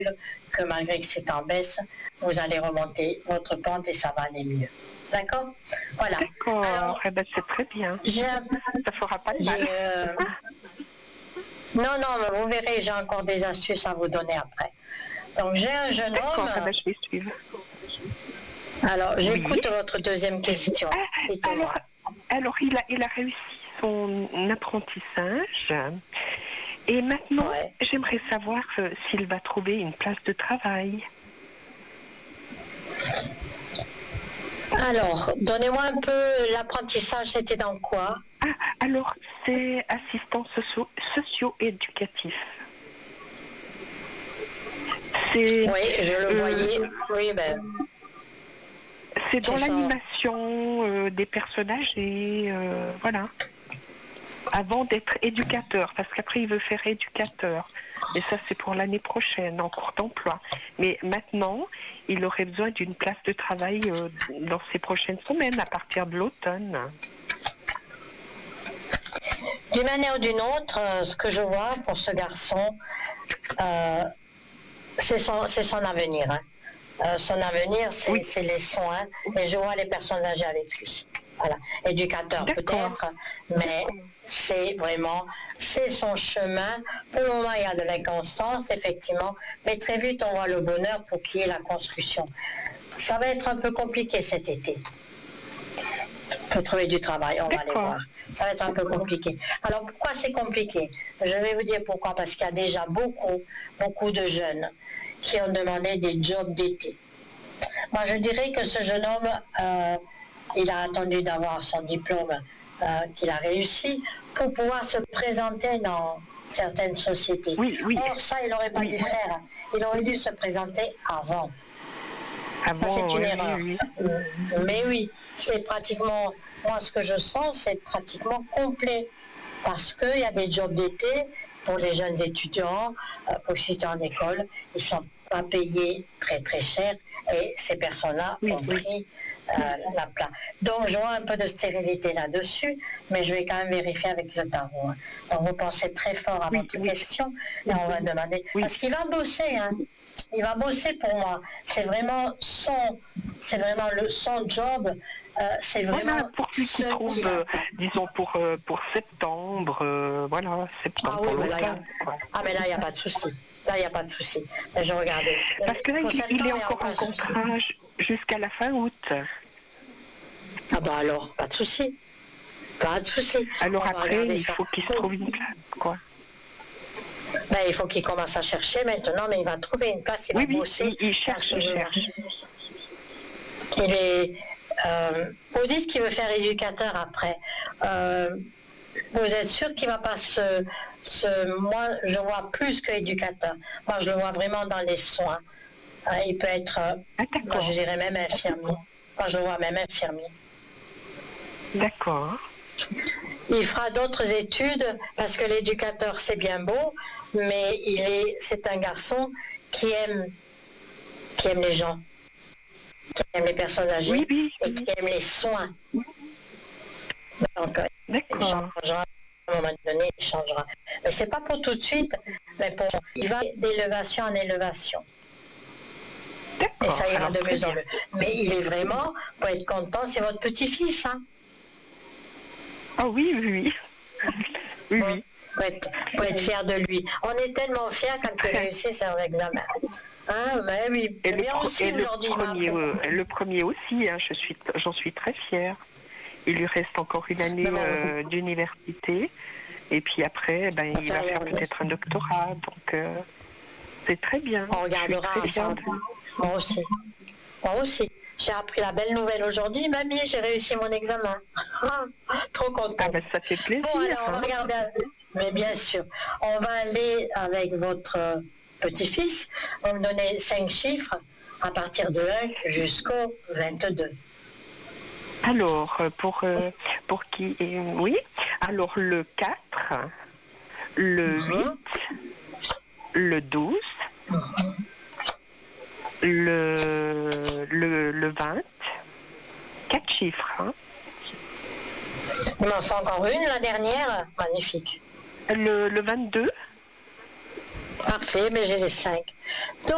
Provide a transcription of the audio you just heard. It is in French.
que malgré que c'est en baisse, vous allez remonter votre pente et ça va aller mieux. D'accord? Voilà. D'accord, Alors, c'est très bien. Ça fera pas de mal. Non, mais vous verrez, j'ai encore des astuces à vous donner après. Donc, j'ai un jeune homme. Je vais suivre. Alors, j'écoute votre deuxième question. Alors, il a réussi son apprentissage. Et maintenant, j'aimerais savoir s'il va trouver une place de travail. Alors, donnez-moi un peu l'apprentissage, c'était dans quoi? Alors, c'est assistant socio-éducatif. Oui, je le voyais. Oui, c'est dans l'animation des personnes âgées, voilà. Avant d'être éducateur, parce qu'après il veut faire éducateur. Mais ça c'est pour l'année prochaine, en cours d'emploi. Mais maintenant, il aurait besoin d'une place de travail dans ces prochaines semaines, à partir de l'automne. D'une manière ou d'une autre, ce que je vois pour ce garçon, c'est son avenir. Hein. Son avenir, c'est les soins, et je vois les personnes âgées avec lui. Voilà. Éducateur peut-être, mais c'est son chemin. Pour le moment, il y a de l'inconstance, effectivement, mais très vite, on voit le bonheur pour qu'il y ait la construction. Ça va être un peu compliqué cet été. Pour trouver du travail, on va aller voir. Ça va être un peu compliqué. Alors, pourquoi c'est compliqué? Je vais vous dire pourquoi. Parce qu'il y a déjà beaucoup de jeunes qui ont demandé des jobs d'été. Moi, je dirais que ce jeune homme, il a attendu d'avoir son diplôme qu'il a réussi pour pouvoir se présenter dans certaines sociétés. Or, ça, il n'aurait pas dû faire. Il aurait dû se présenter avant. C'est une erreur. Mais oui, c'est pratiquement, moi ce que je sens, c'est pratiquement complet. Parce qu'il y a des jobs d'été pour les jeunes étudiants, pour les étudiants d'école, ils ne sont pas payés très très cher et ces personnes-là ont pris la place. Donc je vois un peu de stérilité là-dessus, mais je vais quand même vérifier avec le tarot. Hein. Donc vous pensez très fort à votre question et on va demander. Parce qu'il va bosser, hein. Il va bosser pour moi. C'est vraiment son job. C'est vraiment pour lui qui trouve, disons pour septembre, septembre. Mais là, il n'y a pas de souci. Là, il n'y a pas de souci. Mais je regardais. Parce que là, il est encore en contrat jusqu'à la fin août. Ah bah alors, pas de souci. Pas de souci. Alors après, il faut qu'il se trouve une place, quoi. Il faut qu'il commence à chercher maintenant, mais il va trouver une place, il va bosser. Il cherche. Il est... vous dites qu'il veut faire éducateur après. Vous êtes sûr qu'il ne va pas moi, je vois plus qu'éducateur. Moi, je le vois vraiment dans les soins. Il peut être, moi, je dirais même infirmier. Moi, je le vois même infirmier. D'accord. Il fera d'autres études, parce que l'éducateur, c'est bien beau, mais c'est un garçon qui aime les gens, qui aime les personnes âgées et qui aime les soins. Donc, il changera, à un moment donné, il changera. Mais c'est pas pour tout de suite, mais il va d'élévation en élévation. Et ça ira de mieux en mieux. Mais il est vraiment, pour être content, c'est votre petit-fils, hein? Ah oui. Oui. Pour être fier de lui. On est tellement fiers quand il réussit son examen. Hein, mais oui. Et le premier aussi, hein, j'en suis très fière. Il lui reste encore une année d'université. Et puis après, il va faire peut-être un doctorat. Donc, c'est très bien. On regardera ensemble. Moi aussi. J'ai appris la belle nouvelle aujourd'hui. Mamie, j'ai réussi mon examen. Trop contente. Ça fait plaisir. Bon, alors, on va regarder. Mais bien sûr. On va aller avec votre petit-fils. On va me donner 5 chiffres à partir de 1 jusqu'au 22. Alors, pour qui oui. Alors, le 4, le 8, le 12, le 20, 4 chiffres. Hein. Il m'en faut encore une, la dernière. Magnifique. Le 22. Parfait, mais j'ai les 5. Donc,